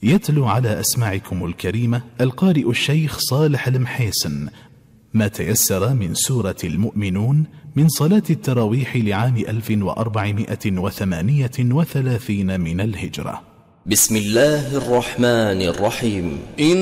يتلو على أسماعكم الكريمة القارئ الشيخ صالح المحيسن ما تيسر من سورة المؤمنون من صلاة التراويح لعام 1438 من الهجرة. بسم الله الرحمن الرحيم.